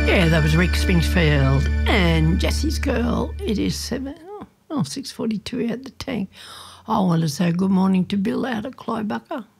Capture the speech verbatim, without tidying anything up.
Yeah, that was Rick Springfield and Jesse's Girl. It is seven, oh, six forty-two out the tank. I want to say good morning to Bill out at Clybucker.